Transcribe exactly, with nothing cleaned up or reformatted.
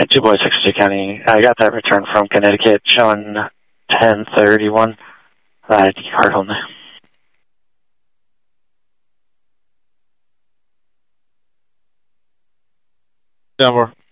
Two Boys, sixty-two County. I got that return from Connecticut showing ten thirty-one. Uh, card only. Denver.